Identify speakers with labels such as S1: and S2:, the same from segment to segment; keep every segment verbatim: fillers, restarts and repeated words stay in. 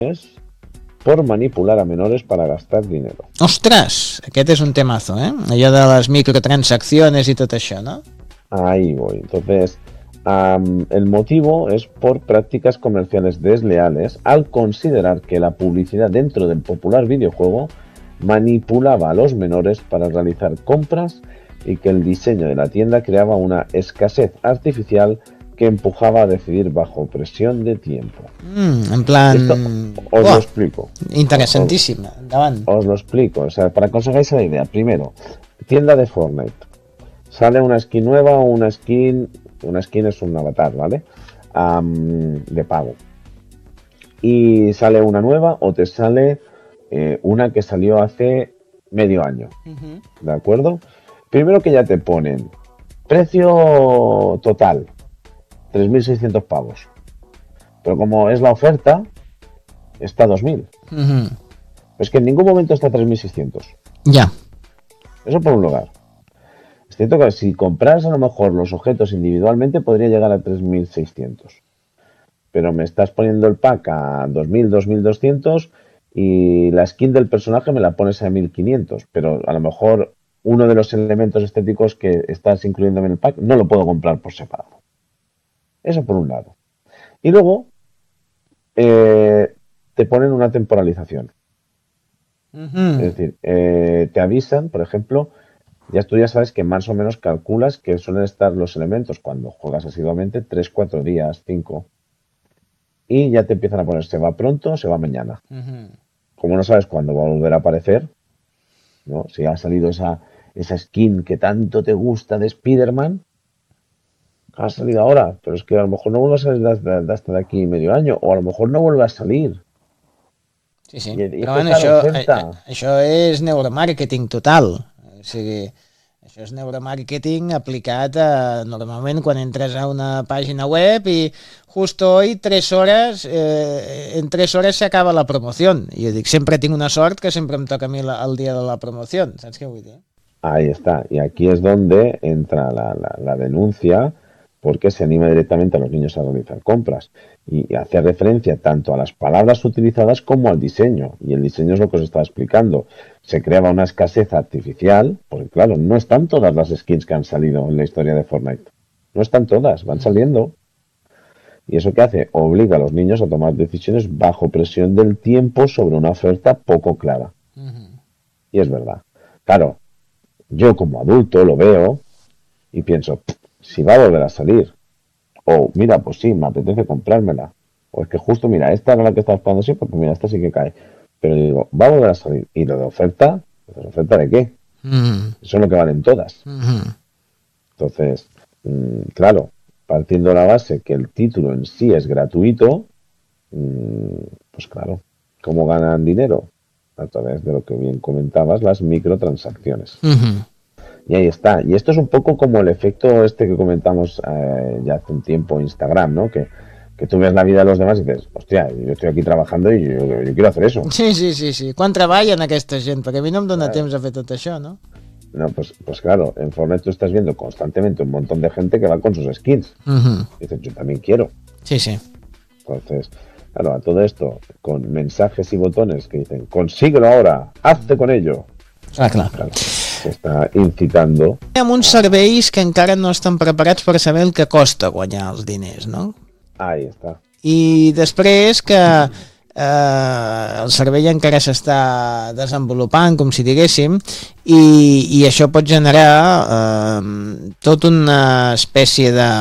S1: por manipular a menores para gastar dinero.
S2: Ostres, aquest és un temazo, ¿eh? Allò de les microtransacciones y tot això, ¿no?
S1: Ahí voy. Entonces, um, el motivo es por prácticas comerciales desleales al considerar que la publicidad dentro del popular videojuego manipulaba a los menores para realizar compras y que el diseño de la tienda creaba una escasez artificial que empujaba a decidir bajo presión de tiempo.
S2: Mm, en plan...
S1: Esto os
S2: oh,
S1: lo explico.
S2: Interesantíssim. Endavant.
S1: Os lo explico. O sea, para que os hagáis la idea. Primero, tienda de Fortnite. Sale una skin nueva o una skin... Una skin es un avatar, ¿vale? Um, de pago. Y sale una nueva o te sale eh, una que salió hace medio año. Uh-huh. ¿De acuerdo? Primero que ya te ponen precio total. tres mil seiscientos pavos. Pero como es la oferta, está dos mil. Uh-huh. Es que en ningún momento está tres mil seiscientos.
S2: Ya. Yeah.
S1: Eso por un lugar. Es cierto que si compras a lo mejor los objetos individualmente podría llegar a tres mil seiscientos. Pero me estás poniendo el pack a dos mil, dos mil doscientos y la skin del personaje me la pones a mil quinientos. Pero a lo mejor uno de los elementos estéticos que estás incluyéndome en el pack no lo puedo comprar por separado. Eso por un lado. Y luego eh, te ponen una temporalización. Uh-huh. Es decir, eh, te avisan, por ejemplo, ya tú ya sabes que más o menos calculas que suelen estar los elementos cuando juegas asiduamente tres, cuatro días, cinco. Y ya te empiezan a poner, se va pronto, se va mañana. Uh-huh. Como no sabes cuándo va a volver a aparecer, ¿no? Si ha salido esa, esa skin que tanto te gusta de Spider-Man, ha salido ahora, pero es que a lo mejor no vuelve a salir hasta de aquí medio año, o a lo mejor no vuelve a salir.
S2: Sí, sí, I, però bueno, això, això és neuromàrqueting total. O sigui, això és neuromàrqueting aplicat a, normalment quan entres a una pàgina web i justo hoy, tres hores, eh, en tres hores se acaba la promoció. I jo dic, sempre tinc una sort que sempre em toca a mi la, el dia de la promoció. Saps què vull dir?
S1: Ahí está. Y aquí es donde entra la, la, la denuncia, porque se anima directamente a los niños a realizar compras y hace referencia tanto a las palabras utilizadas como al diseño. Y el diseño es lo que os estaba explicando. Se creaba una escasez artificial, porque claro, no están todas las skins que han salido en la historia de Fortnite. No están todas, van saliendo. ¿Y eso qué hace? Obliga a los niños a tomar decisiones bajo presión del tiempo sobre una oferta poco clara. Uh-huh. Y es verdad. Claro, yo como adulto lo veo y pienso, si va a volver a salir, o mira, pues sí, me apetece comprármela, o es que justo, mira, esta era la que estaba esperando, sí, porque mira, esta sí que cae, pero digo, va a volver a salir, y lo de oferta, ¿pues oferta de qué? Mm. Eso es lo que valen todas. Mm-hmm. Entonces, mmm, claro, partiendo de la base que el título en sí es gratuito, mmm, pues claro, ¿cómo ganan dinero? A través de lo que bien comentabas, las microtransacciones. Mm-hmm. Y ahí está. Y esto es un poco como el efecto este que comentamos eh, ya hace un tiempo en Instagram, ¿no? Que, que tú ves la vida de los demás y dices, hostia, yo estoy aquí trabajando y yo, yo, yo quiero hacer eso.
S2: Sí, sí, sí, sí. ¿Quan treballen aquesta gent? Perquè a mi no em dona claro. temps a fer tot això, ¿no?
S1: No, pues, pues claro, en Fortnite tú estás viendo constantemente un montón de gente que va con sus skins. Uh-huh. Y dices, yo también quiero.
S2: Sí, sí.
S1: Entonces, claro, a todo esto, con mensajes y botones que dicen, consíguelo ahora, hazte con ello.
S2: Ah, clar.
S1: Claro. Està incitant-lo.
S2: Hi ha uns serveis que encara no estan preparats per saber el que costa guanyar els diners, no?
S1: Ahí està.
S2: I després que eh, el servei encara s'està desenvolupant, com si diguéssim, i, i això pot generar eh, tota una espècie de,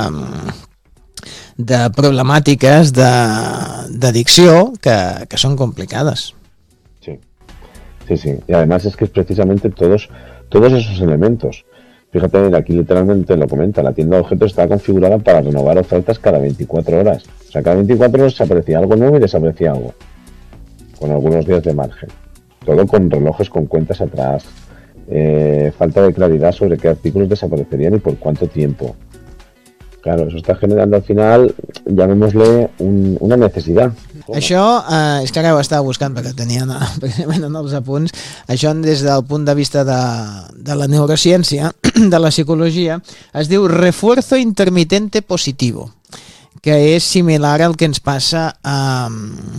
S2: de problemàtiques d'addicció que, que són complicades.
S1: Sí, sí, sí. Y además es que es precisamente todos... Todos esos elementos. Fíjate, aquí literalmente lo comenta, la tienda de objetos está configurada para renovar ofertas cada veinticuatro horas. O sea, cada veinticuatro horas se aparecía algo nuevo y desaparecía algo. Con algunos días de margen. Todo con relojes con cuentas atrás. Eh, falta de claridad sobre qué artículos desaparecerían y por cuánto tiempo. Claro, eso està generant al final, llamémosle, un, una necessitat.
S2: Això, eh, és que ara ho estava buscant perquè tenia precisament en els apunts, això des del punt de vista de, de la neurociència, de la psicologia, es diu refuerzo intermitente positivo, que és similar al que ens passa amb,